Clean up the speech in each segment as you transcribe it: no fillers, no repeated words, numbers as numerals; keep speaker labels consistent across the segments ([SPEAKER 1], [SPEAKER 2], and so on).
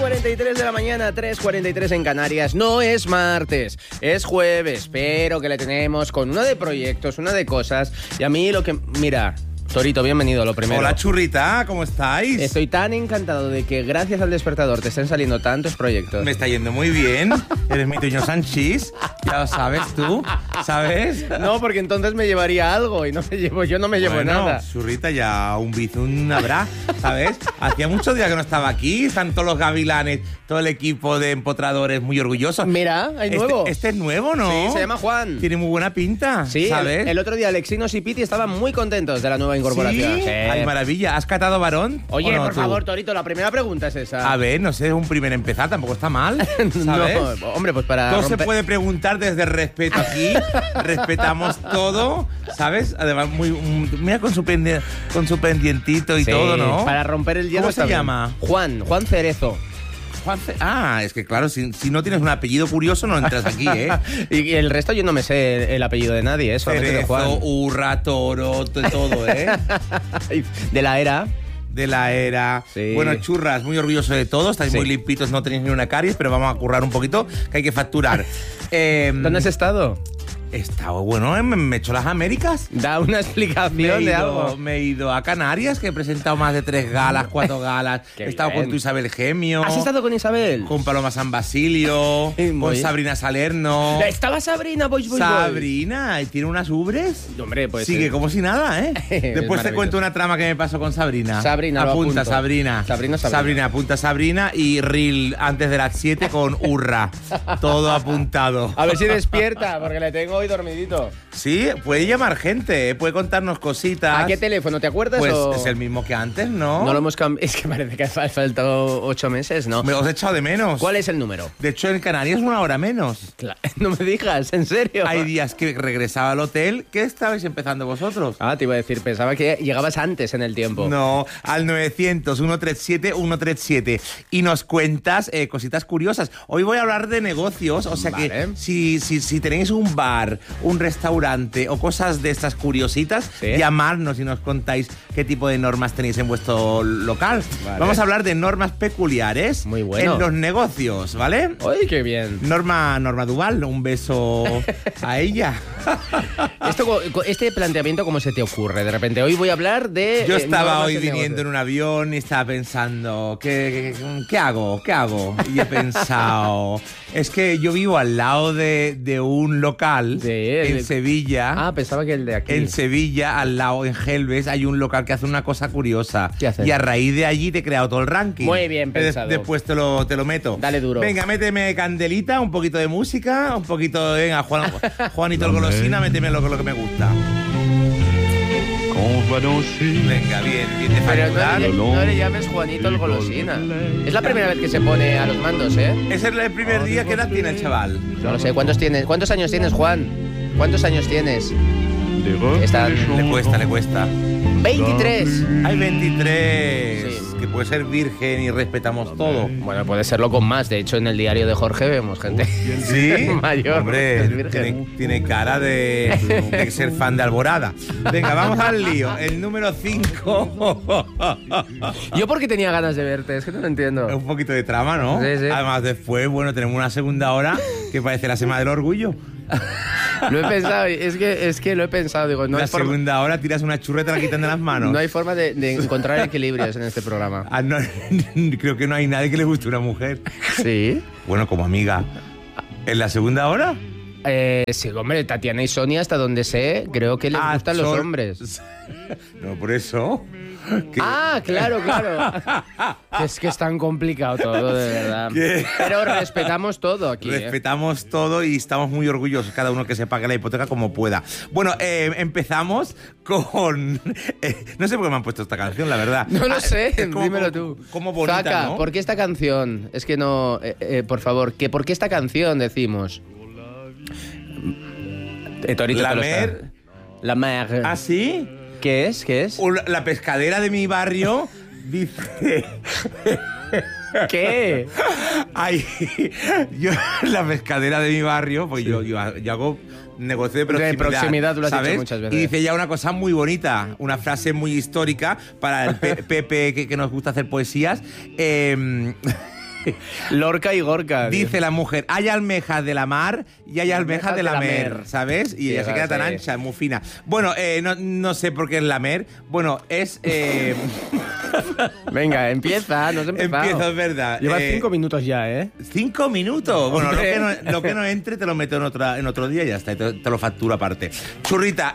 [SPEAKER 1] 3:43 de la mañana, 3:43 en Canarias. No es martes, es jueves, pero que le tenemos con una de proyectos, una de cosas. Y a mí lo que... Mira... Torito, bienvenido, lo primero.
[SPEAKER 2] Hola, churrita, ¿cómo estáis?
[SPEAKER 1] Estoy tan encantado de que gracias al despertador te estén saliendo tantos proyectos.
[SPEAKER 2] Me está yendo muy bien. Eres mi Toño Sanchís. Ya lo sabes tú, ¿sabes?
[SPEAKER 1] No, porque entonces me llevaría algo y yo no me llevo nada.
[SPEAKER 2] Churrita, ya un bizun habrá, ¿sabes? Hacía muchos días que no estaba aquí. Están todos los gavilanes, todo el equipo de empotradores muy orgullosos.
[SPEAKER 1] Mira, hay nuevo.
[SPEAKER 2] Este es nuevo, ¿no?
[SPEAKER 1] Sí, se llama Juan.
[SPEAKER 2] Tiene muy buena pinta,
[SPEAKER 1] sí,
[SPEAKER 2] ¿sabes?
[SPEAKER 1] El otro día Alexinos y Piti estaban muy contentos de la nueva incorporación.
[SPEAKER 2] ¿Sí? Ay, maravilla. ¿Has catado varón?
[SPEAKER 1] Oye,
[SPEAKER 2] no,
[SPEAKER 1] por
[SPEAKER 2] tú?
[SPEAKER 1] favor, Torito, la primera pregunta es esa.
[SPEAKER 2] A ver, no sé, es un primer empezar, tampoco está mal, ¿sabes?
[SPEAKER 1] No, hombre, pues para
[SPEAKER 2] todo se puede preguntar desde respeto aquí. Respetamos todo, ¿sabes? Además, mira con su pendientito y
[SPEAKER 1] sí,
[SPEAKER 2] todo, ¿no?
[SPEAKER 1] Para romper el hielo.
[SPEAKER 2] ¿Cómo se llama?
[SPEAKER 1] Juan Cerezo.
[SPEAKER 2] Es que claro, si no tienes un apellido curioso no entras aquí, ¿eh?
[SPEAKER 1] Y el resto yo no me sé el apellido de nadie, solamente de Juan.
[SPEAKER 2] Cerezo, Urra, Toro, todo, ¿eh?
[SPEAKER 1] De la era.
[SPEAKER 2] De la era. Sí. Bueno, churras, muy orgulloso de todo. Estáis muy limpitos, no tenéis ni una caries, pero vamos a currar un poquito, que hay que facturar.
[SPEAKER 1] ¿Dónde has estado?
[SPEAKER 2] He estado, bueno, me he hecho las Américas.
[SPEAKER 1] Da una explicación de algo.
[SPEAKER 2] Me he ido a Canarias, que he presentado más de 3 galas, 4 galas. He estado con tu Isabel Gemio.
[SPEAKER 1] ¿Has estado con Isabel?
[SPEAKER 2] Con Paloma San Basilio. Con Sabrina Salerno.
[SPEAKER 1] ¿Estaba Sabrina, boy?
[SPEAKER 2] Sabrina, ¿y tiene unas ubres?
[SPEAKER 1] Hombre, pues...
[SPEAKER 2] Sigue como si nada, ¿eh? Después te cuento una trama que me pasó con Sabrina.
[SPEAKER 1] Sabrina,
[SPEAKER 2] apunta, Sabrina. Sabrina, apunta Sabrina y Reel antes de las 7 con Urra. Todo apuntado.
[SPEAKER 1] A ver si despierta, porque le tengo hoy dormidito.
[SPEAKER 2] Sí, puede llamar gente, puede contarnos cositas.
[SPEAKER 1] ¿A qué teléfono? ¿Te acuerdas?
[SPEAKER 2] Pues es el mismo que antes, ¿no?
[SPEAKER 1] No lo hemos cambiado. Es que parece que ha faltado 8 meses, ¿no?
[SPEAKER 2] Me los he echado de menos.
[SPEAKER 1] ¿Cuál es el número?
[SPEAKER 2] De hecho, en Canarias 1 hora menos.
[SPEAKER 1] No me digas, ¿en serio?
[SPEAKER 2] Hay días que regresaba al hotel. ¿Qué estabais empezando vosotros?
[SPEAKER 1] Ah, te iba a decir, pensaba que llegabas antes en el tiempo.
[SPEAKER 2] No, al 900-137-137. Y nos cuentas cositas curiosas. Hoy voy a hablar de negocios, o sea que si tenéis un bar, un restaurante o cosas de estas curiositas, llamarnos y nos contáis qué tipo de normas tenéis en vuestro local. Vamos a hablar de normas peculiares en los negocios, ¿vale?
[SPEAKER 1] ¡Ay, qué bien!
[SPEAKER 2] Norma Duval, un beso a ella.
[SPEAKER 1] Este planteamiento, ¿cómo se te ocurre? De repente, hoy voy a hablar de...
[SPEAKER 2] Yo estaba hoy viniendo en un avión y estaba pensando, ¿qué hago? Y he pensado, es que yo vivo al lado de un local en Sevilla.
[SPEAKER 1] Ah, pensaba que el de aquí.
[SPEAKER 2] En Sevilla, al lado, en Gelbes, hay un local que hace una cosa curiosa.
[SPEAKER 1] ¿Qué hace?
[SPEAKER 2] Y a raíz de allí te he creado todo el ranking.
[SPEAKER 1] Muy bien pensado.
[SPEAKER 2] Después te lo meto.
[SPEAKER 1] Dale duro.
[SPEAKER 2] Venga, méteme candelita, un poquito de música, un poquito de... Venga, Juanito el Golosina, méteme lo que me gusta. Venga, bien de facturar.
[SPEAKER 1] Pero no le llames Juanito el Golosina. Es la primera vez que se pone a los mandos, ¿eh?
[SPEAKER 2] Ese es el primer día. ¿Qué edad tiene el chaval?
[SPEAKER 1] No lo sé. ¿Cuántos años tienes, Juan? ¿Cuántos años tienes?
[SPEAKER 2] Le cuesta.
[SPEAKER 1] 23.
[SPEAKER 2] Hay 23.
[SPEAKER 1] Sí.
[SPEAKER 2] Que puede ser virgen y respetamos todo.
[SPEAKER 1] Bueno, puede serlo con más. De hecho, en el diario de Jorge vemos gente
[SPEAKER 2] ¿Sí?
[SPEAKER 1] mayor.
[SPEAKER 2] Hombre, tiene cara de ser fan de Alborada. Venga, vamos al lío. El número 5.
[SPEAKER 1] Yo porque tenía ganas de verte, es que no lo entiendo.
[SPEAKER 2] Un poquito de trama, ¿no?
[SPEAKER 1] Sí.
[SPEAKER 2] Además, después, bueno, tenemos una segunda hora que parece la Semana del Orgullo.
[SPEAKER 1] Lo he pensado, es que lo he pensado. Digo, no
[SPEAKER 2] la
[SPEAKER 1] hay forma...
[SPEAKER 2] segunda hora tiras una churreta y la quitan de las manos.
[SPEAKER 1] No hay forma de encontrar equilibrios en este programa.
[SPEAKER 2] No, creo que no hay nadie que le guste una mujer.
[SPEAKER 1] ¿Sí?
[SPEAKER 2] Bueno, como amiga. ¿En la segunda hora?
[SPEAKER 1] Sí, hombre, Tatiana y Sonia, hasta donde sé, creo que les gustan los hombres.
[SPEAKER 2] No, por eso.
[SPEAKER 1] Claro. Es que es tan complicado todo, de verdad. Pero respetamos todo aquí.
[SPEAKER 2] Respetamos todo y estamos muy orgullosos, cada uno que se pague la hipoteca como pueda. Bueno, empezamos con... no sé por qué me han puesto esta canción, la verdad.
[SPEAKER 1] No lo sé, dímelo tú.
[SPEAKER 2] Como bonita,
[SPEAKER 1] Zaka,
[SPEAKER 2] ¿no?
[SPEAKER 1] ¿por qué esta canción? Es que no... por favor, ¿por qué esta canción decimos? Torito, La Mer.
[SPEAKER 2] ¿Ah, sí?
[SPEAKER 1] ¿Qué es?
[SPEAKER 2] La pescadera de mi barrio dice...
[SPEAKER 1] ¿Qué?
[SPEAKER 2] Ay, la pescadera de mi barrio, pues yo hago negocio de proximidad,
[SPEAKER 1] tú lo has
[SPEAKER 2] ¿sabes?
[SPEAKER 1] dicho muchas veces.
[SPEAKER 2] Y dice ya una cosa muy bonita, una frase muy histórica para el Pepe que nos gusta hacer poesías.
[SPEAKER 1] Lorca y Gorka.
[SPEAKER 2] Dice la mujer, hay almejas de la mar y hay almejas de la mer, ¿sabes? Y ella se queda tan ancha, muy fina. Bueno, no sé por qué es la mer. Bueno, es...
[SPEAKER 1] Venga, empieza, no has empezado.
[SPEAKER 2] Empiezo, es verdad.
[SPEAKER 1] Llevas 5 minutos ya, ¿eh?
[SPEAKER 2] 5 minutos. Bueno, lo que no entre te lo meto en otro día y ya está, te lo facturo aparte. Churrita,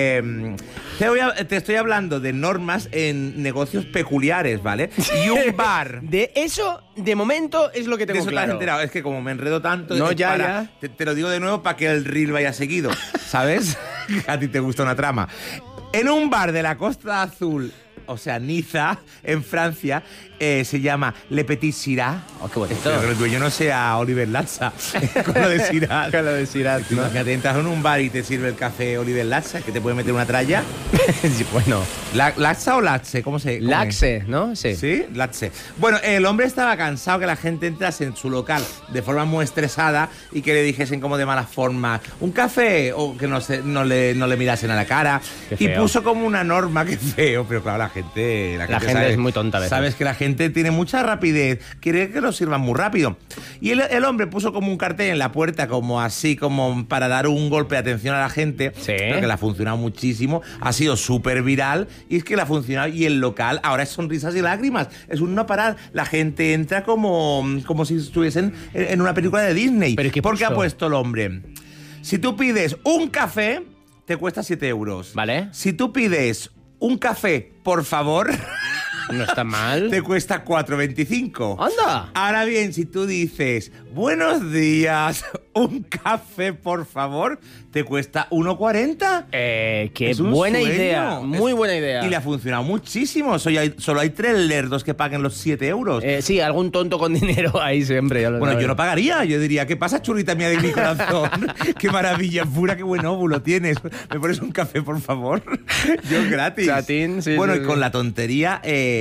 [SPEAKER 2] te estoy hablando de normas en negocios peculiares, ¿vale? Y un bar...
[SPEAKER 1] De eso, de momento, es lo que tengo
[SPEAKER 2] de eso
[SPEAKER 1] claro.
[SPEAKER 2] Te has enterado. Es que como me enredo tanto...
[SPEAKER 1] No, ya.
[SPEAKER 2] Te lo digo de nuevo para que el reel vaya seguido, ¿sabes? A ti te gusta una trama. En un bar de la Costa Azul... O sea, Niza, en Francia, se llama Le Petit Syrah.
[SPEAKER 1] Oh, qué bonito.
[SPEAKER 2] Pero que el dueño no sea Oliver Latza, con lo de Syrah.
[SPEAKER 1] Con lo de Syrah, ¿no?
[SPEAKER 2] Imagínate, entras en un bar y te sirve el café Oliver Latza, que te puede meter una tralla.
[SPEAKER 1] Sí, bueno.
[SPEAKER 2] ¿Latza o Latze? ¿Cómo se llama?
[SPEAKER 1] Laxe, ¿no? Sí.
[SPEAKER 2] Sí, Latze. Bueno, el hombre estaba cansado que la gente entrase en su local de forma muy estresada y que le dijesen como de mala forma un café o que no le mirasen a la cara. Y puso como una norma, que feo, pero claro, la gente
[SPEAKER 1] sabe, es muy tonta a veces.
[SPEAKER 2] Sabes que la gente tiene mucha rapidez, quiere que lo sirvan muy rápido. Y el hombre puso como un cartel en la puerta, como así, como para dar un golpe de atención a la gente.
[SPEAKER 1] Sí.
[SPEAKER 2] Creo que le ha funcionado muchísimo, ha sido súper viral y es que le ha funcionado. Y el local ahora es sonrisas y lágrimas, es un no parar. La gente entra como si estuviesen en una película de Disney.
[SPEAKER 1] ¿Pero qué
[SPEAKER 2] porque
[SPEAKER 1] puso?
[SPEAKER 2] ha puesto el hombre: si tú pides un café, te cuesta 7 euros.
[SPEAKER 1] Vale.
[SPEAKER 2] Si tú pides un café, por favor...
[SPEAKER 1] No está mal.
[SPEAKER 2] Te cuesta 4,25.
[SPEAKER 1] ¡Anda!
[SPEAKER 2] Ahora bien, si tú dices, buenos días, un café, por favor, te cuesta 1,40.
[SPEAKER 1] Qué buena idea. Muy buena idea.
[SPEAKER 2] Y le ha funcionado muchísimo. Solo hay 3 lerdos que paguen los 7 euros.
[SPEAKER 1] Sí, algún tonto con dinero ahí siempre. Ya lo
[SPEAKER 2] Bueno,
[SPEAKER 1] sabes.
[SPEAKER 2] yo no pagaría. Yo diría, ¿qué pasa, churrita mía de mi corazón? Qué maravilla pura, qué buen óvulo tienes. ¿Me pones un café, por favor? Yo gratis.
[SPEAKER 1] Chatín, sí.
[SPEAKER 2] Bueno,
[SPEAKER 1] sí,
[SPEAKER 2] y con la tontería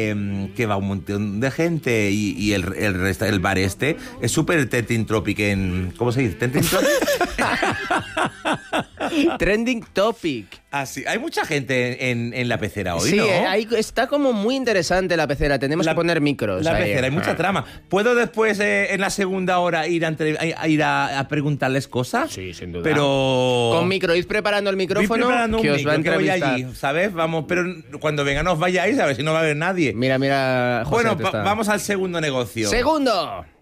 [SPEAKER 2] que va un montón de gente y el bar este es súper trending topic en... ¿Cómo se dice? ¿Trending topic?
[SPEAKER 1] Trending topic.
[SPEAKER 2] Ah, sí. Hay mucha gente en la pecera hoy,
[SPEAKER 1] Sí,
[SPEAKER 2] ¿no?
[SPEAKER 1] está como muy interesante la pecera. Tenemos que poner micros.
[SPEAKER 2] La
[SPEAKER 1] ahí.
[SPEAKER 2] pecera, hay mucha trama. ¿Puedo después, en la segunda hora, ir a preguntarles cosas?
[SPEAKER 1] Sí, sin duda.
[SPEAKER 2] Pero...
[SPEAKER 1] Con micro, id preparando el micrófono
[SPEAKER 2] preparando
[SPEAKER 1] que
[SPEAKER 2] un
[SPEAKER 1] os va a
[SPEAKER 2] micro, que voy
[SPEAKER 1] entrevistar.
[SPEAKER 2] allí, ¿sabes? Vamos, pero cuando venga no os vayáis, a ver si no va a haber nadie.
[SPEAKER 1] Mira, José,
[SPEAKER 2] Bueno, vamos al segundo negocio.
[SPEAKER 1] ¡Segundo!